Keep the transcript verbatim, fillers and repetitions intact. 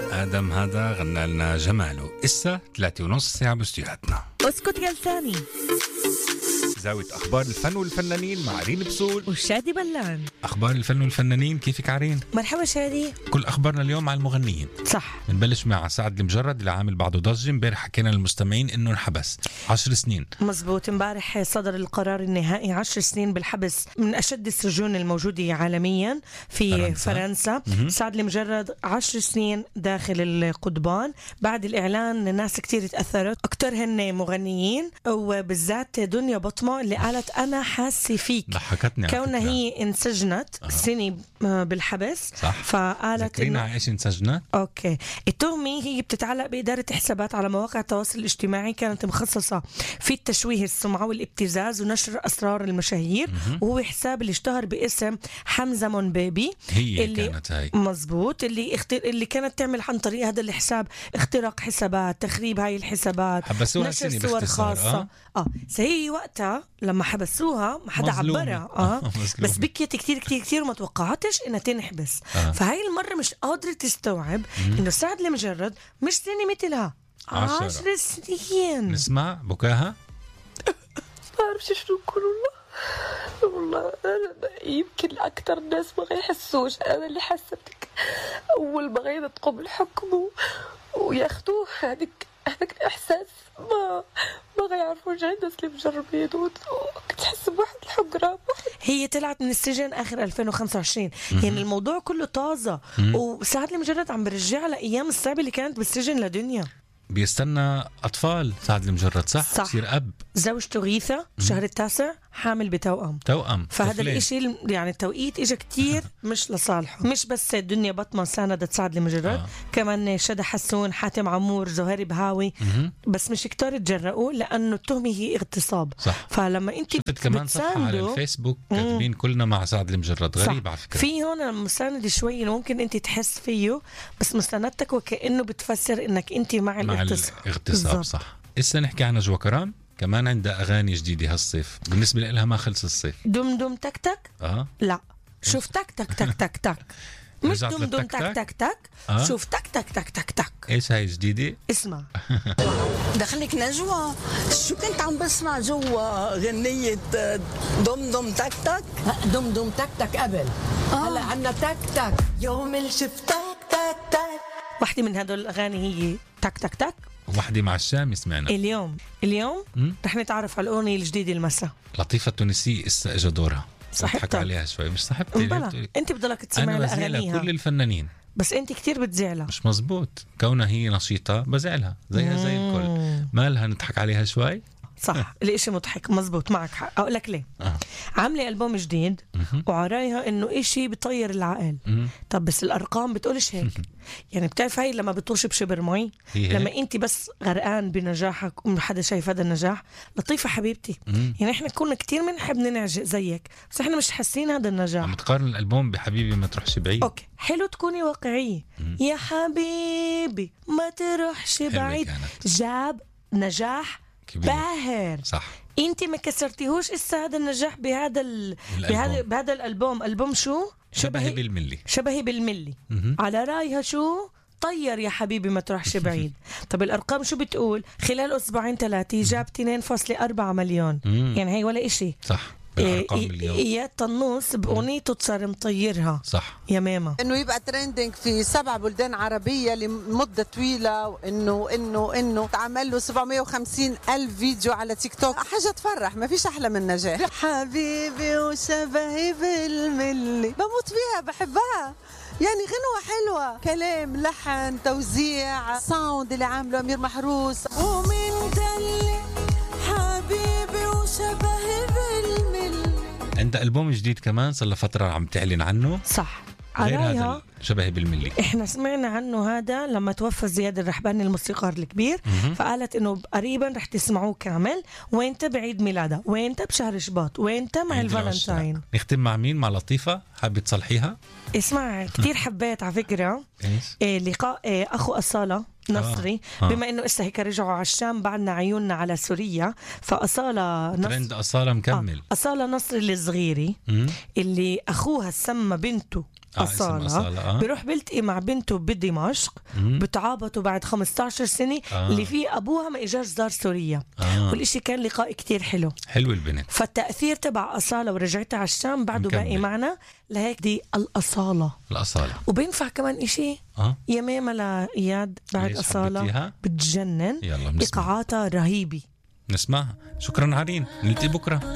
آدم هذا غنى لنا جماله. إسا ثلاثة ونص ساعة باستديوهاتنا. اسكت يا لساني. زاوية أخبار الفن والفنانين مع عرين بسول وشادي بلان. أخبار الفن والفنانين، كيفك عرين؟ مرحبا شادي. كل أخبارنا اليوم على المغنيين. صح. نبلش مع سعد المجرد اللي عامل بعضه ضجة. امبارح حكينا للمستمعين إنه انحبس عشر سنين. مزبوط، امبارح صدر القرار النهائي، عشر سنين بالحبس من أشد السجون الموجودة عالميا في فرنسا, فرنسا. سعد المجرد عشر سنين داخل القضبان بعد الإعلان. ناس كتير تأثرت، أكترهن مغنيين وبالذات دنيا بطمة اللي قالت أنا حاسة فيك. ضحكتني كونها هي انسجنت أه. سنة بالحبس. صح. فقالت ذكرينا على إيش انسجنت. أوكي. التهمة هي بتتعلق بإدارة حسابات على مواقع التواصل الاجتماعي كانت مخصصة في التشويه السمعة والابتزاز ونشر أسرار المشاهير. م- وهو حساب اللي اشتهر باسم حمزة منبابي. هي اللي كانت هاي مزبوط اللي اختر... اللي كانت تعمل عن طريق هذا الحساب اختراق حسابات، تخريب هاي الحسابات، حبسوها نشر سنة صور باختصار. خاصة. اه, آه. سهي وقتها لما حبسوها ما حدا عبرها. اه بس بكيت كتير كتير كتير وما توقعتش انها تنحبس. آه. فهاي المرة مش قادرة تستوعب انه سعد المجرد مش سنة مثلها عشر, عشر سنين. نسمع بكاها. ما أعرفش شنو نقول والله والله يمكن أكتر الناس ما يحسوش أنا اللي حسيتك أول ما غيرتقوا بالحكم وياخدوه هذيك هذاك الإحساس ما ما غيعرفوا جاي الناس اللي مجربين كنت حس بواحد الحقرة. هي طلعت من السجن آخر ألفين وخمسة وعشرين. يعني الموضوع كله طازة. وسعد المجرد عم برجع على أيام الصعبة اللي كانت بالسجن لدنيا. بيستنى أطفال سعد المجرد. صح, صح. بصير أب. زوجته غيثة شهر التاسع حامل بتوأم. توأم. فهذا طفلين. الاشي يعني التوقيت اجا كتير مش لصالحه. مش بس دنيا بطمة ساندت سعد المجرد. آه. كمان شدا حسون، حاتم عمور، زهير بهاوي. م- بس مش كتار تجرؤوا لأنه التهمة هي اغتصاب. صح. فلما انت شفت كمان صفحة على الفيسبوك كاتبين كلنا مع سعد المجرد. غريب على فكرة. في هون مساند شوي ممكن انت تحس فيه، بس مساندتك وكأنه بتفسر انك انت مع, مع الاغتصاب. الاغتصاب. صح. إسا نحكي عن نجوى كرام كمان عندها أغاني جديدة هالصيف. بالنسبة لها ما خلص الصيف. دم دم تك تك. أه؟ لا شوف تك تك تك تك تك مش دم دم تك تك تك. أه؟ شوف تك تك تك تك تك. إيش هاي جديدة؟ اسمع. دخلك نجوى، شو كنت عم بسمع جوا غنية دم دم تك تك. دم دم تك تك قبل. آه. هلا عنا تك تك يوم اللي شفتك تك تك. واحدة من هدول الأغاني هي تك تك تك. واحدة مع الشام سمعنا. اليوم اليوم م? رح نتعرف على الأغنية الجديدة المساء. لطيفة التونسية إسا إجا دورها. صحيح عليها شوي. مش صاحبتي. انت بضلك تسمع لها أغانيها. كل الفنانين بس انت كتير بتزعلها. مش مزبوط. كونها هي نشيطة بزعلها زيها زي الكل. مالها نضحك عليها شوي. صح. الاشي مضحك. مزبوط معك حق. اقول لك ليه. أه. عامله ألبوم جديد وعرايها انه اشي بطير العقل. مه. طب بس الارقام بتقولش هيك. يعني بتعرف هاي لما بتطوش بشبر مي، لما انت بس غرقان بنجاحك وما حدا شايف هذا النجاح. لطيفة حبيبتي. مه. يعني احنا كنا كتير بنحب ننعجق زيك بس احنا مش حاسين هذا النجاح. عم تقارن الألبوم بحبيبي ما تروحش بعيد. اوكي حلو تكوني واقعية. مه. يا حبيبي ما تروحش بعيد جاب نجاح كبير. باهر. صح. انت ما كسرتيهوش اسا هذا النجاح بهذا ال... بهذا بهذا الالبوم. البوم شو؟ شبهي بالملي. شبهي بالملي. م-م. على رايها شو؟ طير يا حبيبي ما تروحش بعيد. طب الارقام شو بتقول؟ خلال اسبوعين ثلاثه جاب اثنين فاصلة أربعة مليون. م-م. يعني هي ولا إشي. صح. إياد طنوس بأغنيته صار مطيرها. صح يا ماما. إنه يبقى ترندنج في سبع بلدان عربية لمدة طويلة، وإنه إنه إنه تعمل له سبعمية وخمسين ألف فيديو على تيك توك. حاجة تفرح، ما فيش أحلى من نجاح. حبيبي وشبهي بالملي بموت فيها بحبها. يعني غنوة حلوة، كلام لحن توزيع ساوند اللي عامله أمير محروس. ومن دلي حبيبي وشبهي بالملي. عندها ألبوم جديد كمان صار فترة عم تعلن عنه. صح. غير هذا شبهي بالملي. احنا سمعنا عنه هذا لما توفى زياد الرحباني الموسيقار الكبير. م-م. فقالت انه قريبا رح تسمعوه كامل. وانت بعيد ميلادها، وانت بشهر شباط، وانت مع الفالنتاين. نختم مع مين؟ مع لطيفة. حابة تصلحيها؟ اسمع كتير حبيت على فكرة. إيه لقاء إيه أخو أصالة نصري. آه. آه. بما إنه إسا هيك رجعوا على الشام بعدنا عيوننا على سوريا. فأصالة نصر... ترند أصالة مكمل. آه. أصالة نصري الصغيري اللي أخوها سمى بنته آه اسم أصالة. آه. بيروح بيلتقي مع بنته بدمشق، بتعابطوا بعد خمسة عشر سنة. آه. اللي فيه أبوها ما إجاش زار سوريا. آه. والإشي كان لقاء كتير حلو. حلو البنت. فالتأثير تبع أصالة ورجعتها على الشام بعده مكمل. باقي معنا، لهيك دي الأصالة. الأصالة. وبينفع كمان إشي آه. يمامة لإياد بعد ليش أصالة حبيتيها؟ بتجنن. يلا بنسمع. إيقاعاتها رهيبة. نسمعها. شكرا عرين، نلتقي بكرة.